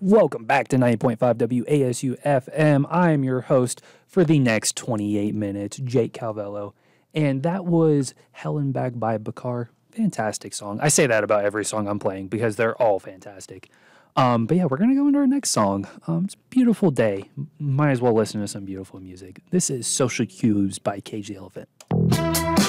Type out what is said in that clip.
Welcome back to 90.5 WASU FM. I am your host for the next 28 minutes, Jake Calvello. And that was Hellenbach by Bakar. Fantastic song. I say that about every song I'm playing because they're all fantastic. But yeah, we're going to go into our next song. It's a beautiful day. Might as well listen to some beautiful music. This is Social Cues by Cage the Elephant.